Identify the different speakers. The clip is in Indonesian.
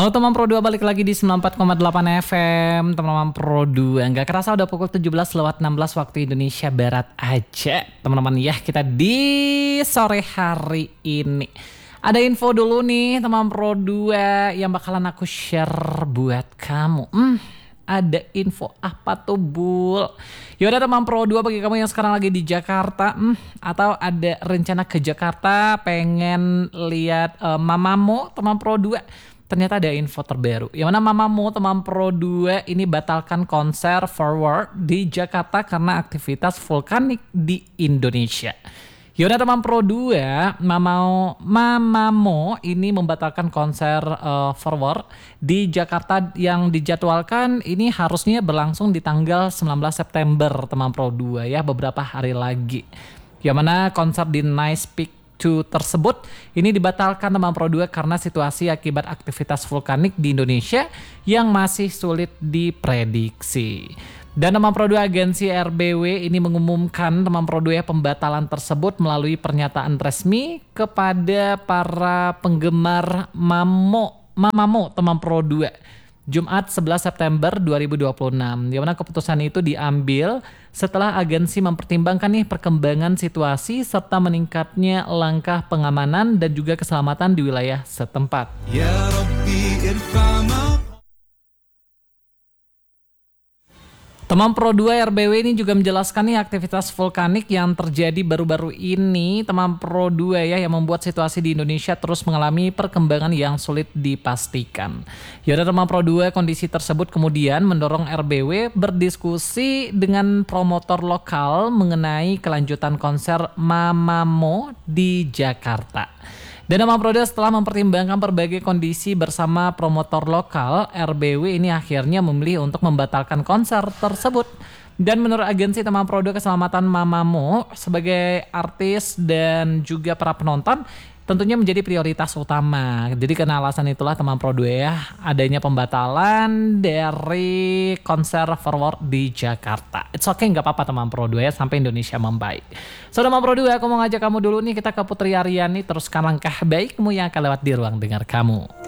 Speaker 1: Halo teman Pro 2, balik lagi di 94,8 FM. Teman-teman Pro 2, nggak kerasa udah pukul 17:16 waktu Indonesia Barat aja. Teman-teman ya, kita di sore hari ini ada info dulu nih teman Pro 2 yang bakalan aku share buat kamu. Ada info apa tuh Bul? Yaudah teman Pro 2, bagi kamu yang sekarang lagi di Jakarta atau ada rencana ke Jakarta pengen lihat mamamu teman Pro 2, ternyata ada info terbaru. Yang mana mamamu teman Pro 2 ini batalkan konser Forward di Jakarta karena aktivitas vulkanik di Indonesia. Yaudah teman Pro 2, mamamu ini membatalkan konser Forward di Jakarta yang dijadwalkan ini harusnya berlangsung di tanggal 19 September teman Pro 2 ya, beberapa hari lagi. Yang mana konser di Nice Peak tersebut ini dibatalkan teman Pro 2 karena situasi akibat aktivitas vulkanik di Indonesia yang masih sulit diprediksi. Dan teman Pro 2, agensi RBW ini mengumumkan teman Pro 2 pembatalan tersebut melalui pernyataan resmi kepada para penggemar mamamu teman Pro 2. Jumat 11 September 2026. Di mana keputusan itu diambil setelah agensi mempertimbangkan nih perkembangan situasi serta meningkatnya langkah pengamanan dan juga keselamatan di wilayah setempat. Ya Rabbi irfama. Teman Pro 2 RBW ini juga menjelaskan nih aktivitas vulkanik yang terjadi baru-baru ini teman Pro 2 ya, yang membuat situasi di Indonesia terus mengalami perkembangan yang sulit dipastikan. Yaudah teman Pro 2, kondisi tersebut kemudian mendorong RBW berdiskusi dengan promotor lokal mengenai kelanjutan konser Mamamoo di Jakarta. Dan teman Pro 2, setelah mempertimbangkan berbagai kondisi bersama promotor lokal, RBW ini akhirnya memilih untuk membatalkan konser tersebut. Dan menurut agensi teman Pro 2, keselamatan Mamamoo sebagai artis dan juga para penonton tentunya menjadi prioritas utama. Jadi karena alasan itulah teman Pro 2 ya, adanya pembatalan dari konser Forward di Jakarta. It's okay, nggak apa-apa teman Pro 2 ya, sampai Indonesia membaik. So teman Pro 2, aku mau ngajak kamu dulu nih, kita ke Putri Aryani teruskan langkah baikmu yang akan lewat di ruang dengar kamu.